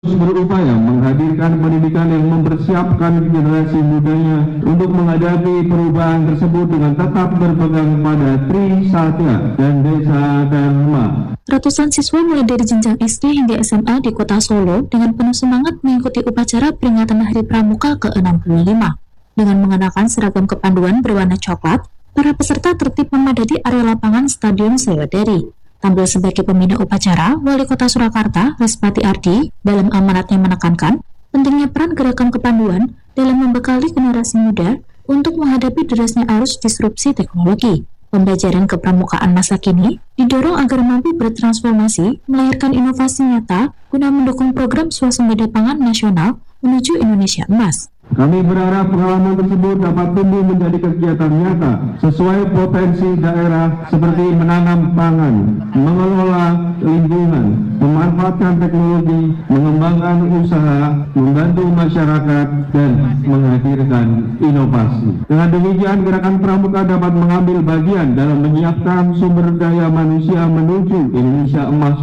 berupaya menghadirkan pendidikan yang mempersiapkan generasi mudanya untuk menghadapi perubahan tersebut dengan tetap berpegang pada Trisatya dan Desa Dharma. Ratusan siswa mulai dari jenjang SD hingga SMA di kota Solo dengan penuh semangat mengikuti upacara peringatan Hari Pramuka ke-65. Dengan mengenakan seragam kepanduan berwarna coklat, para peserta tertib memadati area lapangan Stadion Sriwedari. Tampil sebagai pembina upacara, Wali Kota Surakarta, Respati Ardi, dalam amanatnya menekankan pentingnya peran gerakan kepanduan dalam membekali generasi muda untuk menghadapi derasnya arus disrupsi teknologi. Pembelajaran kepramukaan masa kini didorong agar mampu bertransformasi, melahirkan inovasi nyata guna mendukung program swasembada pangan nasional menuju Indonesia Emas. Kami berharap pengalaman tersebut dapat tumbuh menjadi kegiatan nyata sesuai potensi daerah seperti menanam pangan, mengelola lingkungan, memanfaatkan teknologi, mengembangkan usaha, membantu masyarakat, dan menghadirkan inovasi. Dengan demikian, Gerakan Pramuka dapat mengambil bagian dalam menyiapkan sumber daya manusia menuju Indonesia Emas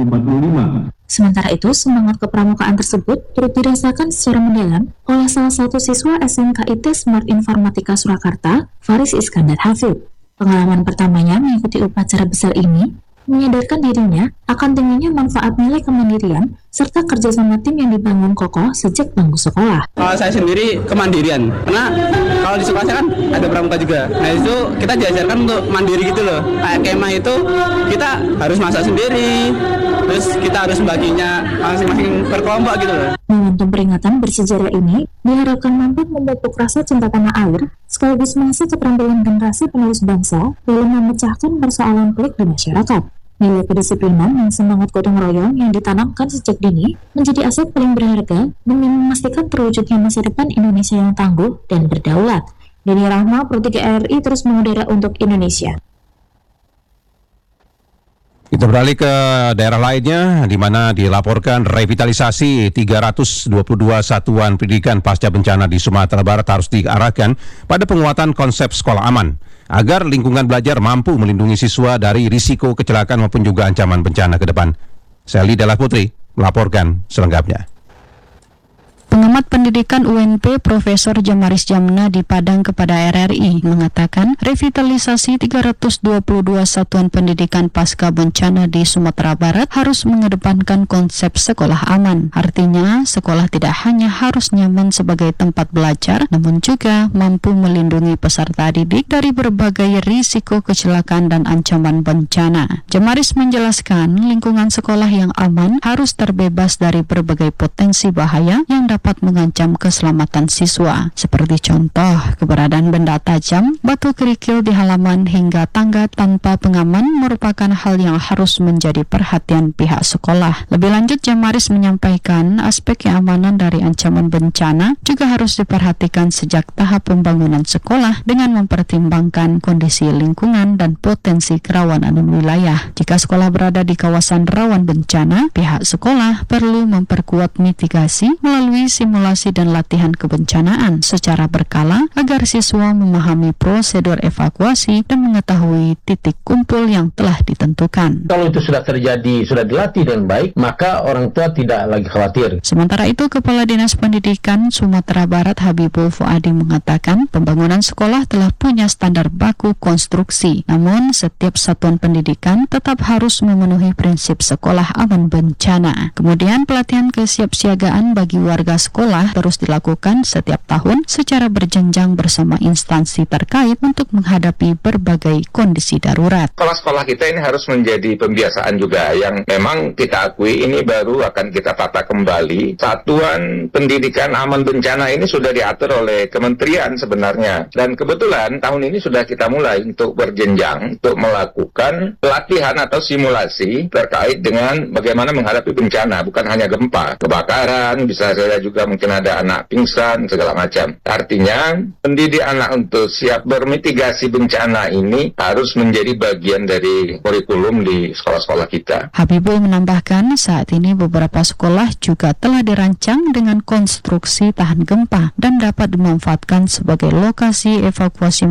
2045. Sementara itu, semangat kepramukaan tersebut turut dirasakan secara mendalam oleh salah satu siswa SMKIT Smart Informatika Surakarta, Faris Iskandar Hafid. Pengalaman pertamanya mengikuti upacara besar ini menyadarkan dirinya akan tingginya manfaat nilai kemandirian serta kerjasama tim yang dibangun kokoh sejak bangku sekolah. Kalau saya sendiri kemandirian, karena kalau di sekolah saya kan ada pramuka juga. Nah itu kita diajarkan untuk mandiri gitu loh. Kayak kemah itu kita harus masak sendiri, terus kita harus membaginya masing-masing berkelompok gitu loh. Momentum peringatan bersejarah ini diharapkan mampu memupuk rasa cinta tanah air sekaligus mengasah keterampilan generasi penerus bangsa dalam memecahkan persoalan pelik di masyarakat. Nilai kedisiplinan dan semangat gotong royong yang ditanamkan sejak dini menjadi aset paling berharga demi memastikan terwujudnya masa depan Indonesia yang tangguh dan berdaulat. Deni Rahma, Pro 3 RRI terus mengudara untuk Indonesia. Kita beralih ke daerah lainnya, di mana dilaporkan revitalisasi 322 satuan pendidikan pasca bencana di Sumatera Barat harus diarahkan pada penguatan konsep sekolah aman, agar lingkungan belajar mampu melindungi siswa dari risiko kecelakaan maupun juga ancaman bencana ke depan. Sally Della Putri melaporkan selengkapnya. Pengamat pendidikan UNP Profesor Jamaris Jamna di Padang kepada RRI mengatakan revitalisasi 322 satuan pendidikan pasca bencana di Sumatera Barat harus mengedepankan konsep sekolah aman. Artinya, sekolah tidak hanya harus nyaman sebagai tempat belajar, namun juga mampu melindungi peserta didik dari berbagai risiko kecelakaan dan ancaman bencana. Jamaris menjelaskan lingkungan sekolah yang aman harus terbebas dari berbagai potensi bahaya yang dapat mengancam keselamatan siswa, seperti contoh keberadaan benda tajam, batu kerikil di halaman hingga tangga tanpa pengaman merupakan hal yang harus menjadi perhatian pihak sekolah. Lebih lanjut, Jamaris menyampaikan aspek keamanan dari ancaman bencana juga harus diperhatikan sejak tahap pembangunan sekolah dengan mempertimbangkan kondisi lingkungan dan potensi kerawanan wilayah. Jika sekolah berada di kawasan rawan bencana, pihak sekolah perlu memperkuat mitigasi melalui simulasi dan latihan kebencanaan secara berkala agar siswa memahami prosedur evakuasi dan mengetahui titik kumpul yang telah ditentukan. Kalau itu sudah terjadi, sudah dilatih dengan baik, maka orang tua tidak lagi khawatir. Sementara itu, Kepala Dinas Pendidikan Sumatera Barat Habibul Fuadi mengatakan pembangunan sekolah telah punya standar baku konstruksi, namun setiap satuan pendidikan tetap harus memenuhi prinsip sekolah aman bencana. Kemudian pelatihan kesiapsiagaan bagi warga sekolah terus dilakukan setiap tahun secara berjenjang bersama instansi terkait untuk menghadapi berbagai kondisi darurat. Sekolah-sekolah kita ini harus menjadi pembiasaan juga yang memang kita akui ini baru akan kita tata kembali. Satuan pendidikan aman bencana ini sudah diatur oleh kementerian sebenarnya, dan kebetulan tahun ini sudah kita mulai untuk berjenjang untuk melakukan pelatihan atau simulasi terkait dengan bagaimana menghadapi bencana, bukan hanya gempa, kebakaran, bisa saja juga mungkin ada anak pingsan, segala macam. Artinya, pendidik anak untuk siap bermitigasi bencana ini harus menjadi bagian dari kurikulum di sekolah-sekolah kita. Habibul menambahkan saat ini beberapa sekolah juga telah dirancang dengan konstruksi tahan gempa dan dapat dimanfaatkan sebagai lokasi evakuasi